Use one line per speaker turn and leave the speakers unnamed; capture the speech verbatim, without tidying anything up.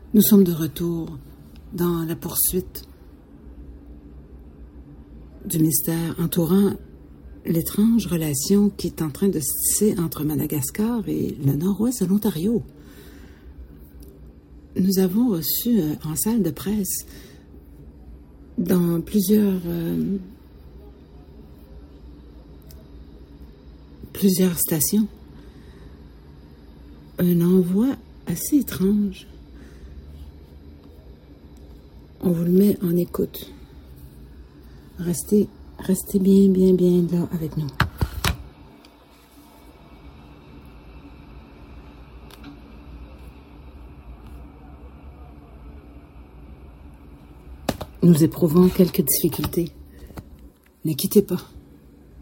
Nous sommes de retour dans la poursuite du mystère entourant l'étrange relation qui est en train de se tisser entre Madagascar et le nord-ouest de l'Ontario. Nous avons reçu euh, en salle de presse dans plusieurs euh, plusieurs stations un envoi assez étrange. On vous le met en écoute. Restez, restez bien, bien, bien là avec nous. Nous éprouvons quelques difficultés. Ne quittez pas.